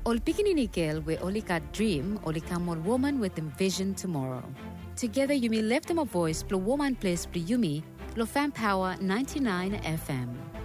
Ol pikinini girl we only got dream, only come on woman with envision tomorrow. Together you may lift them a voice, plus woman place, plus Yumi, plus Fan Power 99 FM.